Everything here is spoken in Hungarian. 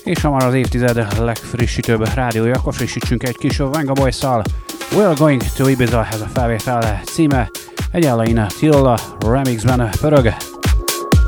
És ha már az évtized legfrissítőbb rádiója, akkor frissítsünk egy kis Venga Boys-szal. We're Going to Ibiza, ez a felvétel címe. Egy Elaine Tilla remixben pörög.